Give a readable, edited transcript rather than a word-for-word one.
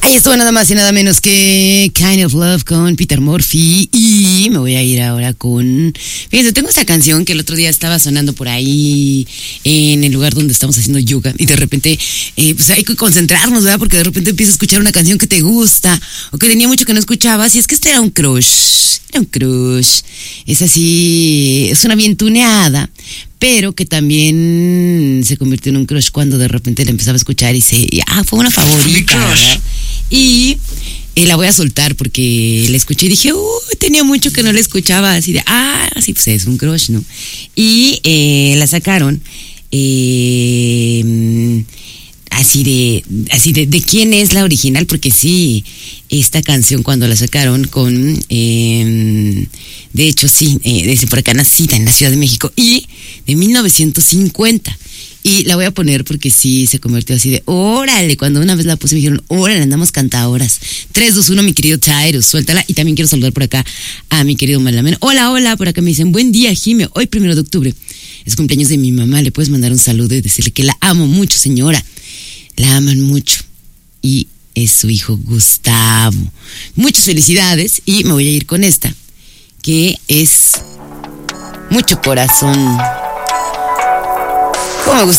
Ahí estuvo nada más y nada menos que Kind of Love con Peter Murphy. Y me voy a ir ahora con... Fíjense, tengo esta canción que el otro día estaba sonando por ahí en el lugar donde estamos haciendo yoga. Y de repente, pues hay que concentrarnos, ¿verdad? Porque de repente empiezas a escuchar una canción que te gusta o que tenía mucho que no escuchabas. Y es que este era un crush. Era un crush. Es así, es una bien tuneada, pero que también se convirtió en un crush cuando de repente la empezaba a escuchar y fue una favorita, ¿verdad? Y la voy a soltar porque la escuché y dije, tenía mucho que no la escuchaba, así de, sí, pues es un crush, ¿no? Y la sacaron, así de quién es la original, porque sí, esta canción cuando la sacaron con, de hecho sí, dice por acá, nacida en la Ciudad de México, y de 1950. Y la voy a poner porque sí se convirtió así de, órale, cuando una vez la puse me dijeron, órale, andamos cantadoras. 3, 2, 1, mi querido Tyrus, suéltala. Y también quiero saludar por acá a mi querido Malamen. Hola, por acá me dicen, buen día, Jime, hoy 1 de octubre es cumpleaños de mi mamá, le puedes mandar un saludo y decirle que la amo mucho, señora. La aman mucho. Y es su hijo Gustavo. Muchas felicidades y me voy a ir con esta, que es Mucho Corazón. ¿Cómo me gusta